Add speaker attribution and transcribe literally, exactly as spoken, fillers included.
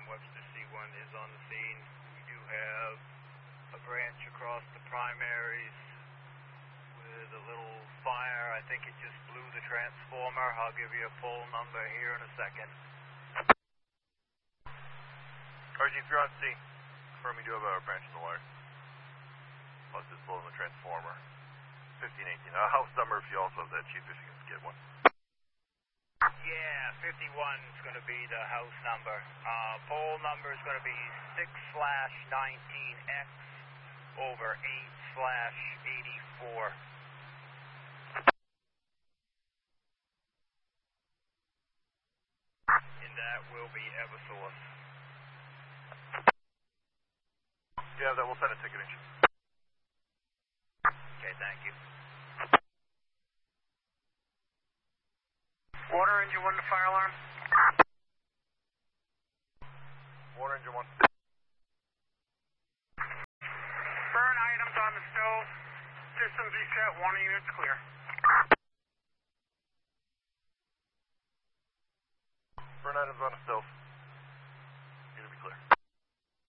Speaker 1: Webster C one is on the scene. We do have a branch across the primaries with a little fire. I think it just blew the transformer. I'll give you a pole number here in a second.
Speaker 2: R G, if you're on scene, confirm we do have a branch in the wire. Plus it's blowing the transformer. fifteen eighteen. Uh, house number if you also have that, Chief, if you can get one.
Speaker 1: Yeah, fifty-one is going to be the house number. Uh, pole number is going to be six slash nineteen X over eight slash eighty-four. And that will be Eversource.
Speaker 2: Yeah, that we'll send a ticket in.
Speaker 1: Okay, thank you.
Speaker 3: Water engine one to fire alarm.
Speaker 2: Water engine one.
Speaker 3: Burn items on the stove. Systems reset. One unit's clear.